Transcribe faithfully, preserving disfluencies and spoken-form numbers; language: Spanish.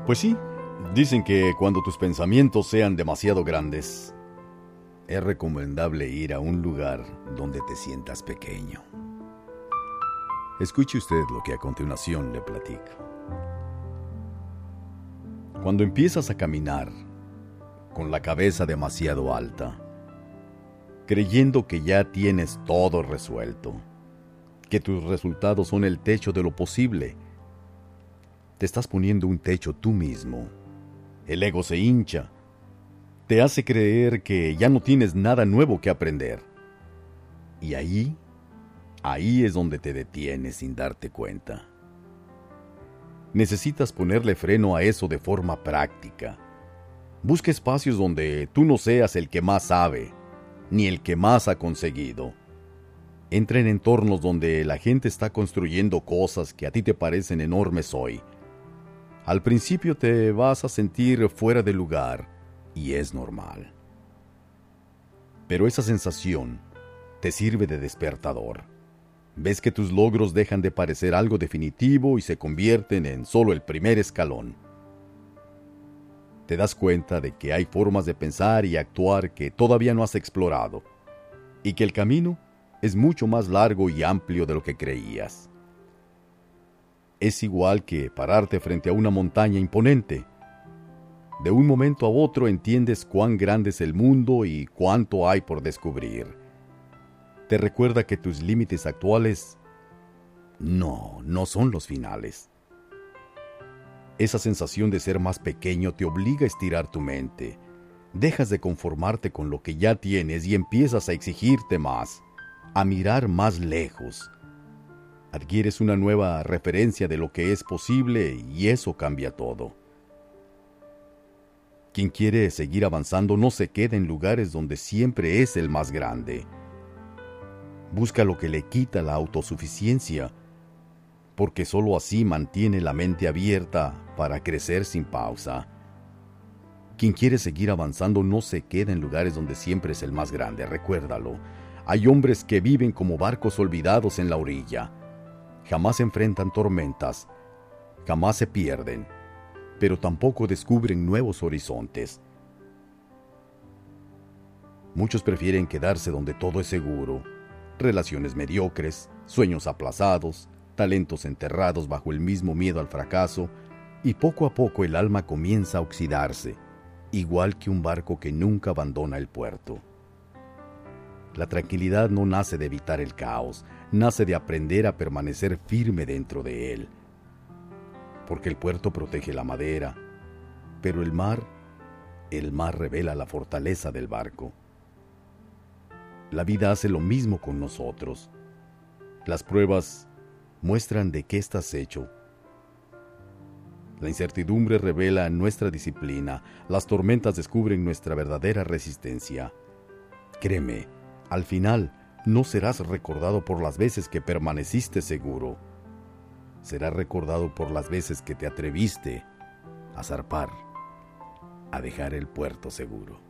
Pues sí, dicen que cuando tus pensamientos sean demasiado grandes, es recomendable ir a un lugar donde te sientas pequeño. Escuche usted lo que a continuación le platico. Cuando empiezas a caminar con la cabeza demasiado alta, creyendo que ya tienes todo resuelto, que tus resultados son el techo de lo posible, te estás poniendo un techo tú mismo. El ego se hincha, te hace creer que ya no tienes nada nuevo que aprender. Y ahí, ahí es donde te detienes sin darte cuenta. Necesitas ponerle freno a eso de forma práctica. Busca espacios donde tú no seas el que más sabe, ni el que más ha conseguido. Entra en entornos donde la gente está construyendo cosas que a ti te parecen enormes hoy. Al principio te vas a sentir fuera de lugar, y es normal. Pero esa sensación te sirve de despertador. Ves que tus logros dejan de parecer algo definitivo y se convierten en solo el primer escalón. Te das cuenta de que hay formas de pensar y actuar que todavía no has explorado, y que el camino es mucho más largo y amplio de lo que creías. Es igual que pararte frente a una montaña imponente. De un momento a otro entiendes cuán grande es el mundo y cuánto hay por descubrir. Te recuerda que tus límites actuales no, no son los finales. Esa sensación de ser más pequeño te obliga a estirar tu mente. Dejas de conformarte con lo que ya tienes y empiezas a exigirte más, a mirar más lejos. Adquieres una nueva referencia de lo que es posible y eso cambia todo. Quien quiere seguir avanzando no se queda en lugares donde siempre es el más grande. Busca lo que le quita la autosuficiencia, porque sólo así mantiene la mente abierta para crecer sin pausa. Quien quiere seguir avanzando no se queda en lugares donde siempre es el más grande, recuérdalo. Hay hombres que viven como barcos olvidados en la orilla. Jamás enfrentan tormentas, jamás se pierden, pero tampoco descubren nuevos horizontes. Muchos prefieren quedarse donde todo es seguro. Relaciones mediocres, sueños aplazados, talentos enterrados bajo el mismo miedo al fracaso, y poco a poco el alma comienza a oxidarse, igual que un barco que nunca abandona el puerto. La tranquilidad no nace de evitar el caos, nace de aprender a permanecer firme dentro de él. Porque el puerto protege la madera, pero el mar, el mar revela la fortaleza del barco. La vida hace lo mismo con nosotros. Las pruebas muestran de qué estás hecho. La incertidumbre revela nuestra disciplina. Las tormentas descubren nuestra verdadera resistencia. Créeme, al final no serás recordado por las veces que permaneciste seguro. Serás recordado por las veces que te atreviste a zarpar, a dejar el puerto seguro.